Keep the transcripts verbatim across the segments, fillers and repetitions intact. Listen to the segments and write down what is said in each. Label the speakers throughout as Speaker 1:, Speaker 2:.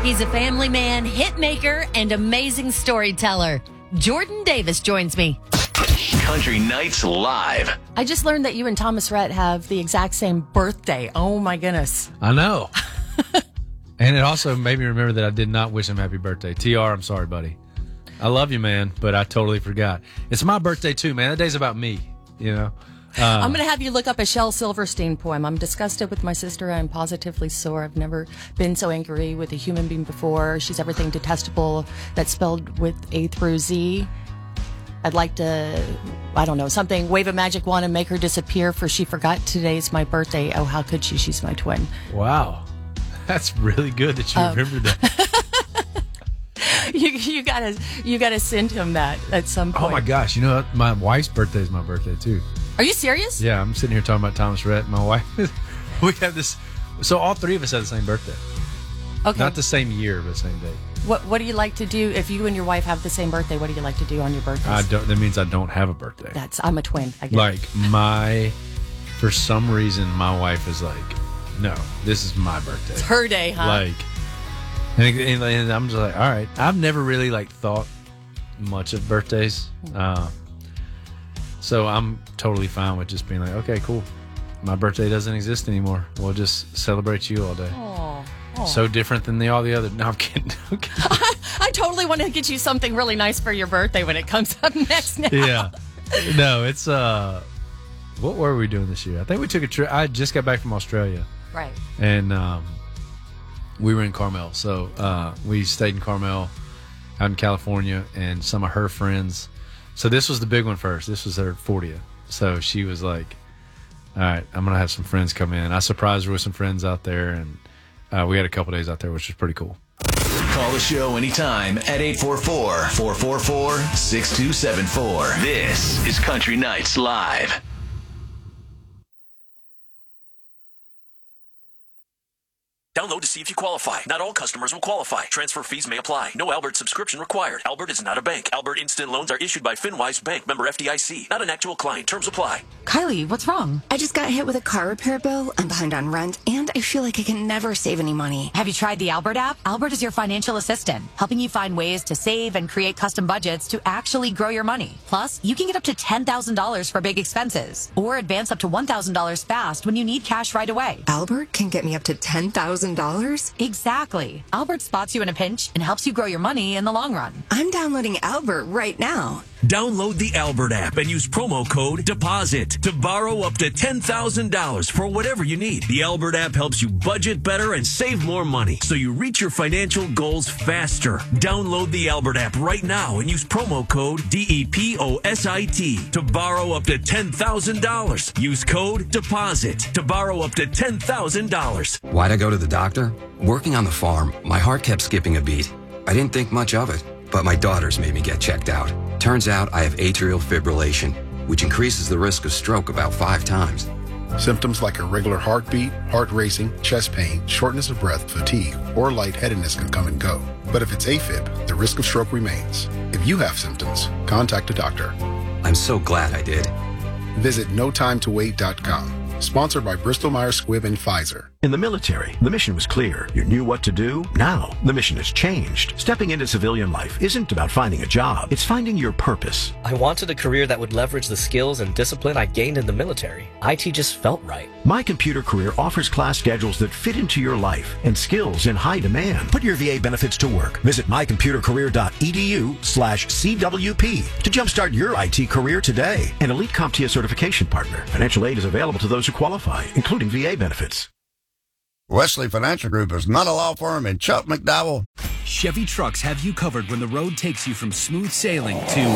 Speaker 1: He's a family man, hit maker, and amazing storyteller. Jordan Davis joins me.
Speaker 2: Country Nights Live.
Speaker 3: I just learned that you and Thomas Rhett have the exact same birthday. Oh, my goodness.
Speaker 4: I know. And it also made me remember that I did not wish him happy birthday. T R, I'm sorry, buddy. I love you, man, but I totally forgot. It's my birthday, too, man. That day's about me, you know? Uh,
Speaker 3: I'm going to have you look up a Shel Silverstein poem. I'm disgusted with my sister. I'm positively sore. I've never been so angry with a human being before. She's everything detestable that's spelled with A through Z. I'd like to, I don't know, something, wave a magic wand and make her disappear, for she forgot today's my birthday. Oh, how could she? She's my twin.
Speaker 4: Wow. That's really good that you um, remembered that.
Speaker 3: you, you gotta you gotta send him that at some point.
Speaker 4: Oh, my gosh. You know what? My wife's birthday is my birthday, too.
Speaker 3: Are you serious?
Speaker 4: Yeah, I'm sitting here talking about Thomas Rhett and my wife. We have this. So all three of us have the same birthday.
Speaker 3: Okay.
Speaker 4: Not the same year, but the same day.
Speaker 3: What What do you like to do if you and your wife have the same birthday? What do you like to do on your birthdays?
Speaker 4: I don't. That means I don't have a birthday.
Speaker 3: That's. I'm a twin. I get
Speaker 4: like
Speaker 3: it.
Speaker 4: my, for some reason, my wife is like, no, this is my birthday.
Speaker 3: It's her day, huh?
Speaker 4: Like, and, and, and I'm just like, all right. I've never really like thought much of birthdays. Uh, So I'm totally fine with just being like, okay, cool. My birthday doesn't exist anymore. We'll just celebrate you all day.
Speaker 3: Aww, aww.
Speaker 4: So different than the, all the other. No, I'm kidding. I'm kidding.
Speaker 3: I, I totally want to get you something really nice for your birthday when it comes up next now.
Speaker 4: Yeah. No, it's, uh, what were we doing this year? I think we took a trip. I just got back from Australia.
Speaker 3: Right.
Speaker 4: And um, we were in Carmel. So uh, we stayed in Carmel out in California, and some of her friends. So this was the big one first. This was her fortieth. So she was like, all right, I'm going to have some friends come in. I surprised her with some friends out there, and uh, we had a couple days out there, which was pretty cool.
Speaker 2: Call the show anytime at eight four four, four four four, six two seven four. This is Country Nights Live.
Speaker 5: Download to see if you qualify. Not all customers will qualify. Transfer fees may apply. No Albert subscription required. Albert is not a bank. Albert Instant Loans are issued by FinWise Bank, member F D I C. Not an actual client. Terms apply.
Speaker 6: Kylie, what's wrong? I just got hit with a car repair bill. I'm behind on rent, and I feel like I can never save any money.
Speaker 7: Have you tried the Albert app? Albert is your financial assistant, helping you find ways to save and create custom budgets to actually grow your money. Plus, you can get up to ten thousand dollars for big expenses, or advance up to one thousand dollars fast when you need cash right away.
Speaker 6: Albert can get me up to ten thousand dollars?
Speaker 7: Exactly. Albert spots you in a pinch and helps you grow your money in the long run.
Speaker 6: I'm downloading Albert right now.
Speaker 5: Download the Albert app and use promo code DEPOSIT to borrow up to ten thousand dollars for whatever you need. The Albert app helps you budget better and save more money, so you reach your financial goals faster. Download the Albert app right now and use promo code D E P O S I T to borrow up to ten thousand dollars. Use code DEPOSIT to borrow up to ten thousand dollars.
Speaker 8: Why'd I go to the doctor? Working on the farm, my heart kept skipping a beat. I didn't think much of it, but my daughters made me get checked out. Turns out I have atrial fibrillation, which increases the risk of stroke about five times.
Speaker 9: Symptoms like irregular heartbeat, heart racing, chest pain, shortness of breath, fatigue, or lightheadedness can come and go. But if it's AFib, the risk of stroke remains. If you have symptoms, contact a doctor.
Speaker 8: I'm so glad I did.
Speaker 9: Visit no time to wait dot com. Sponsored by Bristol Myers Squibb and Pfizer.
Speaker 10: In the military, the mission was clear. You knew what to do. Now, the mission has changed. Stepping into civilian life isn't about finding a job. It's finding your purpose.
Speaker 11: I wanted a career that would leverage the skills and discipline I gained in the military. I T just felt right.
Speaker 10: My Computer Career offers class schedules that fit into your life and skills in high demand. Put your V A benefits to work. Visit my computer career dot e d u slash C W P to jumpstart your I T career today. An Elite CompTIA certification partner. Financial aid is available to those who qualify, including V A benefits.
Speaker 12: Wesley Financial Group is not a law firm in Chuck McDowell.
Speaker 13: Chevy trucks have you covered when the road takes you from smooth sailing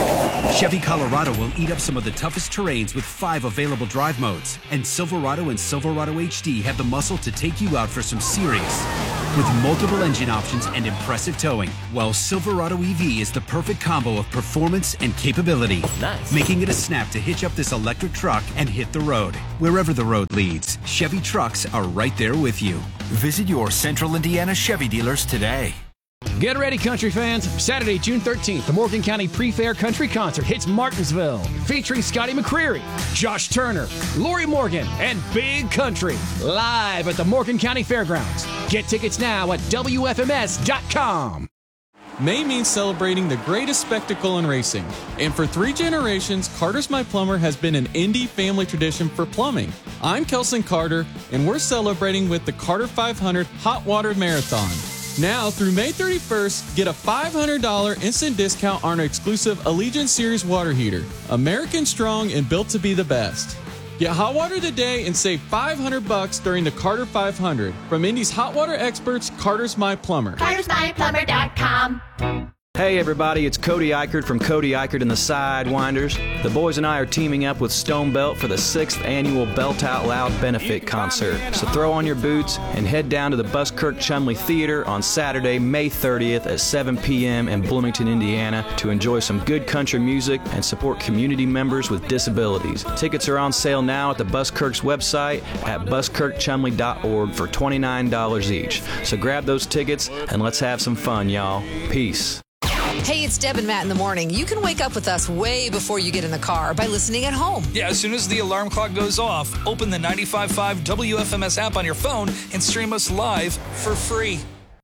Speaker 13: to Chevy Colorado will eat up some of the toughest terrains with five available drive modes. And Silverado and Silverado H D have the muscle to take you out for some serious. With multiple engine options and impressive towing, while Silverado E V is the perfect combo of performance and capability.
Speaker 11: Nice.
Speaker 13: Making it a snap to hitch up this electric truck and hit the road. Wherever the road leads, Chevy trucks are right there with you. Visit your Central Indiana Chevy dealers today.
Speaker 14: Get ready, country fans. Saturday, June thirteenth, the Morgan County Pre-Fair Country Concert hits Martinsville, featuring Scotty McCreery, Josh Turner, Lori Morgan, and Big Country, live at the Morgan County Fairgrounds. Get tickets now at W F M S dot com.
Speaker 15: May means celebrating the greatest spectacle in racing. And for three generations, Carter's My Plumber has been an Indy family tradition for plumbing. I'm Kelson Carter, and we're celebrating with the Carter five hundred Hot Water Marathon. Now, through May thirty-first, get a five hundred dollars instant discount on our exclusive Allegiant Series water heater. American strong and built to be the best. Get hot water today and save five hundred bucks during the Carter five hundred. From Indy's hot water experts, Carter's My Plumber.
Speaker 16: Carters My Plumber dot com.
Speaker 17: Hey everybody, it's Cody Eichert from Cody Eichert and the Sidewinders. The boys and I are teaming up with Stone Belt for the sixth annual Belt Out Loud benefit concert. So throw on your boots and head down to the Buskirk Chumley Theater on Saturday, May thirtieth at seven p.m. in Bloomington, Indiana to enjoy some good country music and support community members with disabilities. Tickets are on sale now at the Buskirk's website at buskirk chumley dot org for twenty-nine dollars each. So grab those tickets and let's have some fun, y'all. Peace.
Speaker 18: Hey, it's Deb and Matt in the morning. You can wake up with us way before you get in the car by listening at home.
Speaker 19: Yeah, as soon as the alarm clock goes off, open the ninety-five point five W F M S app on your phone and stream us live for free.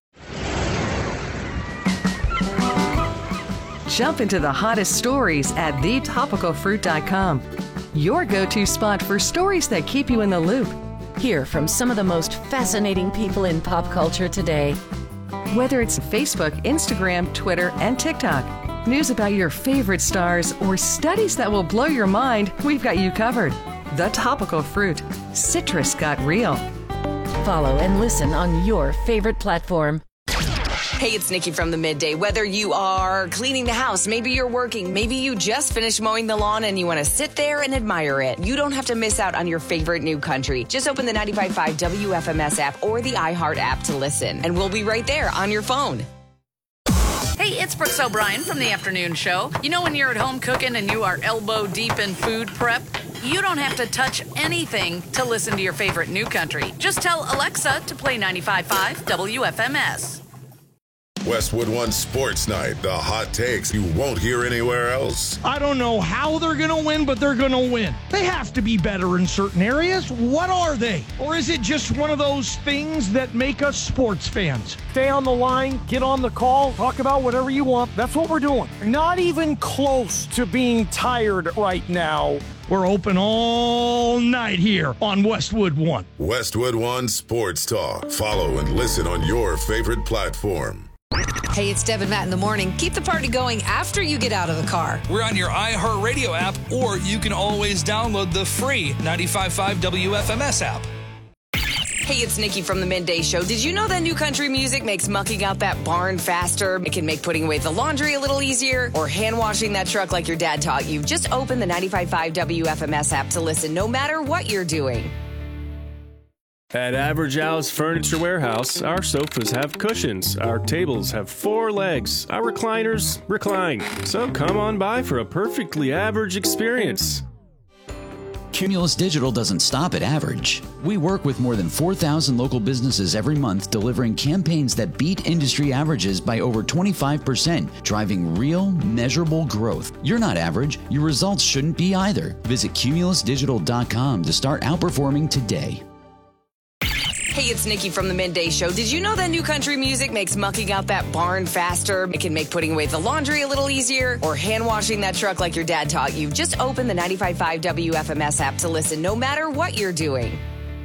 Speaker 20: Jump into the hottest stories at the topical fruit dot com. Your go-to spot for stories that keep you in the loop.
Speaker 3: Hear from some of the most fascinating people in pop culture today.
Speaker 20: Whether it's Facebook, Instagram, Twitter, and TikTok, news about your favorite stars, or studies that will blow your mind, we've got you covered. The Topical Fruit. Citrus got real.
Speaker 3: Follow and listen on your favorite platform.
Speaker 21: Hey, it's Nikki from the Midday. Whether you are cleaning the house, maybe you're working, maybe you just finished mowing the lawn and you want to sit there and admire it, you don't have to miss out on your favorite new country. Just open the ninety-five point five W F M S app or the iHeart app to listen, and we'll be right there on your phone.
Speaker 22: Hey, it's Brooks O'Brien from the afternoon show. You know when you're at home cooking and you are elbow deep in food prep? You don't have to touch anything to listen to your favorite new country. Just tell Alexa to play ninety-five point five W F M S.
Speaker 23: Westwood One Sports Night, the hot takes you won't hear anywhere else.
Speaker 24: I don't know how they're going to win, but they're going to win. They have to be better in certain areas. What are they? Or is it just one of those things that make us sports fans? Stay on the line, get on the call, talk about whatever you want. That's what we're doing. Not even close to being tired right now. We're open all night here on Westwood One.
Speaker 23: Westwood One Sports Talk. Follow and listen on your favorite platform.
Speaker 18: Hey, it's Deb and Matt in the morning. Keep the party going after you get out of the car.
Speaker 19: We're on your iHeartRadio app, or you can always download the free ninety-five point five W F M S app.
Speaker 21: Hey, it's Nikki from the Midday Show. Did you know that new country music makes mucking out that barn faster? It can make putting away the laundry a little easier, or hand washing that truck like your dad taught you. Just open the ninety-five point five W F M S app to listen no matter what you're doing.
Speaker 25: At Average Al's Furniture Warehouse, our sofas have cushions, our tables have four legs, our recliners recline. So come on by for a perfectly average experience.
Speaker 26: Cumulus Digital doesn't stop at average. We work with more than four thousand local businesses every month, delivering campaigns that beat industry averages by over twenty-five percent, driving real, measurable growth. You're not average. Your results shouldn't be either. Visit cumulus digital dot com to start outperforming today.
Speaker 21: Hey, it's Nikki from the Midday Show. Did you know that new country music makes mucking out that barn faster? It can make putting away the laundry a little easier, or hand washing that truck like your dad taught you. Just open the ninety-five point five W F M S app to listen no matter what you're doing.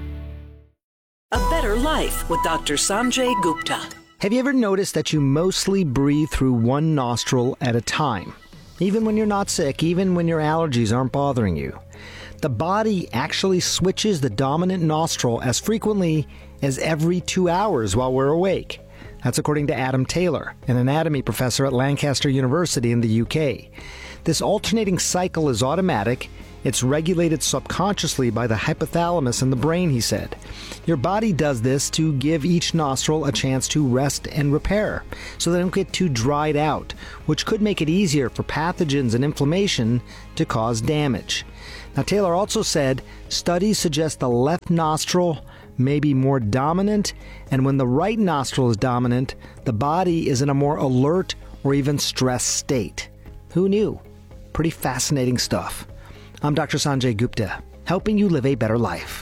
Speaker 27: A Better Life with Doctor Sanjay Gupta.
Speaker 28: Have you ever noticed that you mostly breathe through one nostril at a time? Even when you're not sick, even when your allergies aren't bothering you. The body actually switches the dominant nostril as frequently as every two hours while we're awake. That's according to Adam Taylor, an anatomy professor at Lancaster University in the U K. This alternating cycle is automatic. It's regulated subconsciously by the hypothalamus in the brain, he said. Your body does this to give each nostril a chance to rest and repair, so they don't get too dried out, which could make it easier for pathogens and inflammation to cause damage. Now, Taylor also said studies suggest the left nostril may be more dominant, and when the right nostril is dominant, the body is in a more alert or even stressed state. Who knew? Pretty fascinating stuff. I'm Doctor Sanjay Gupta, helping you live a better life.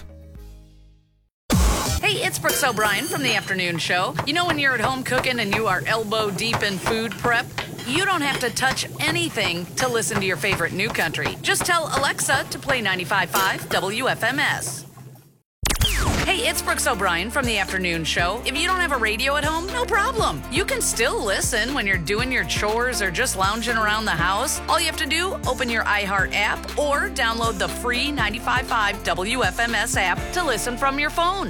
Speaker 22: Hey, it's Brooks O'Brien from the afternoon show. You know when you're at home cooking and you are elbow deep in food prep? You don't have to touch anything to listen to your favorite new country. Just tell Alexa to play ninety-five point five W F M S. Hey, it's Brooks O'Brien from the afternoon show. If you don't have a radio at home, no problem. You can still listen when you're doing your chores or just lounging around the house. All you have to do, open your iHeart app or download the free ninety-five point five W F M S app to listen from your phone.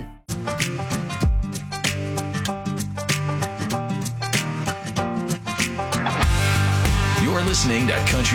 Speaker 1: You're listening to Country